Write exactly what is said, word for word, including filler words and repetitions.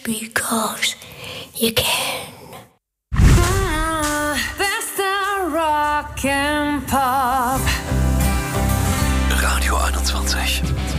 Because you can. Ah, bester Rock and Pop. Radio einundzwanzig.